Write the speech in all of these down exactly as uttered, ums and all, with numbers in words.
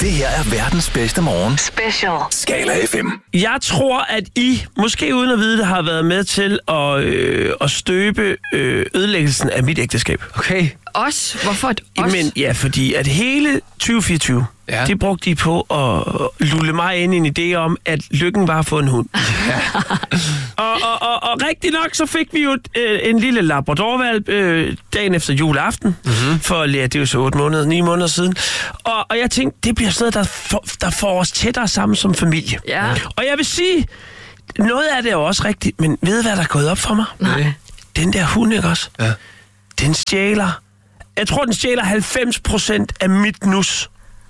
Det her er verdens bedste morgen. Special. Skala F M. Jeg tror, at I, måske uden at vide det, har været med til at, øh, at støbe øh, ødelæggelsen af mit ægteskab. Okay. Os? Hvorfor et os? Men ja, fordi at hele tyve fireogtyve, ja. det brugte de på at lulle mig ind i en idé om, at lykken var at få en hund. Ja. og, og, og, og rigtig nok, så fik vi jo øh, en lille labradorvalp øh, dagen efter juleaften, mm-hmm. for ja, det er jo så otte måneder, ni måneder siden. Og, og jeg tænkte, det bliver sådan noget, der, for, der får os tættere sammen som familie. Ja. Og jeg vil sige, noget af det er jo også rigtigt, men ved hvad der er gået op for mig? Nej. Den der hund, ikke også? Ja. Den stjæler. Jeg tror, den stjæler halvfems procent af mit nus.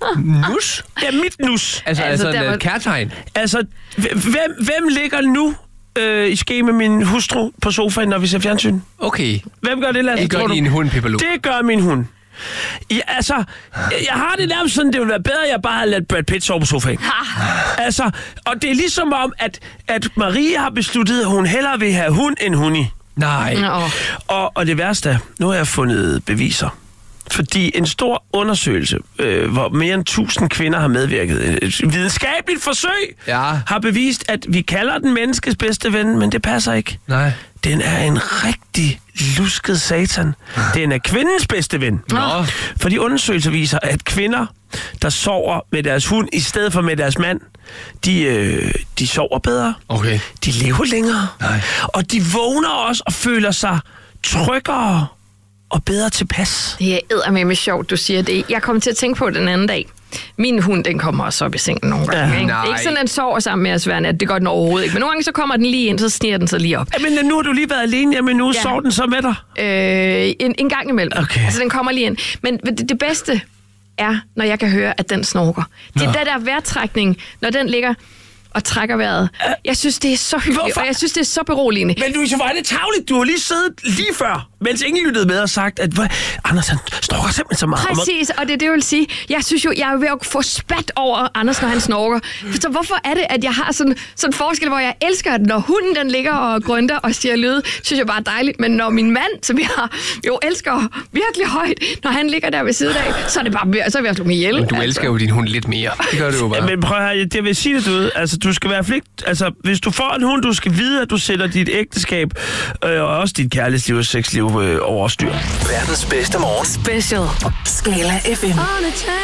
Nus? Ja, mit nus. Altså, altså, Altså, altså der en var- kærtegn? Altså, hvem, hvem ligger nu øh, i ske med min hustru på sofaen, når vi ser fjernsyn? Okay. Hvem gør det, Lasse? Det gør tror du? din hund, Pippa Lu. Det gør min hund. Ja, altså, jeg har det nærmest sådan, det ville være bedre, at jeg bare havde ladet Brad Pitt sove på sofaen. Altså, og det er ligesom om, at, at Marie har besluttet, at hun hellere vil have hund end hundi. Nej. Nå. Og, og det værste er, nu har jeg fundet beviser. Fordi en stor undersøgelse, øh, hvor mere end tusind kvinder har medvirket, et videnskabeligt forsøg, Ja. har bevist, at vi kalder den menneskes bedste ven, men det passer ikke. Nej. Den er en rigtig lusket satan. Den er kvindens bedste ven. Nå. For de undersøgelser viser, at kvinder, der sover med deres hund i stedet for med deres mand, de, øh, de sover bedre. Okay. De lever længere. Nej. Og de vågner også og føler sig tryggere og bedre tilpas. Det er eddermame sjovt, du siger det. Jeg kom til at tænke på den anden dag. Min hund, den kommer også op i sengen nogle gange. Ja. Ikke? Nej. Ikke sådan, at den sover sammen med os hver nat. Det gør den overhovedet ikke. Men nogle gange så kommer den lige ind, så sniger den sig lige op. Men nu har du lige været alene hjemme, nu Ja. sover den så med dig. Øh, en, en gang imellem. Okay. Altså, den kommer lige ind. Men det, det bedste er, når jeg kan høre, at den snorker. Det er Nå. den der vejrtrækning, når den ligger og trækker vejret. Jeg synes, det er så hyggeligt, Hvorfor? og jeg synes, det er så beroligende. Men du, så var det tavligt. Du har lige siddet lige før, mens ingen lyttede med og sagt, at "Hvor- Anders, han snorker simpelthen så meget. Præcis, og det er det, jeg vil sige. Jeg synes jo, jeg er ved at få spat over Anders, når han snorker. Så hvorfor er det, at jeg har sådan sådan en forskel, hvor jeg elsker, at når hunden den ligger og grønter og siger lyde, synes jeg bare er dejligt. Men når min mand, som jeg jo elsker virkelig højt, når han ligger der ved siden af, så er det bare, så er vi at slå mig ihjel. Men du altså. elsker jo din hund lidt mere. Det gør du jo bare. Ja, men prøv at høre, det vil sige det, du ved. Altså, du skal være fligt. Altså, hvis du får en hund, du skal vide, at du sætter dit ægteskab øh, og også dit kærlighedsliv og sexliv øh, over styr. Verdens bedste morgen. Special. Skala F M.